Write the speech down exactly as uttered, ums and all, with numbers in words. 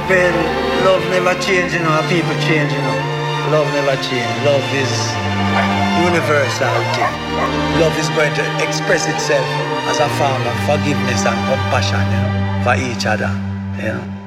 Well, love never change, you know, people change, you know. Love never change. Love is universal thing. Love is going to express itself as a form of forgiveness and compassion, you know, for each other, you know.